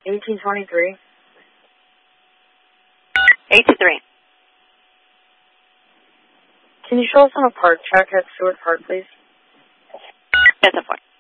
1823. 823. Can you show us on a park check at Stewart Park, please? Yes, of course.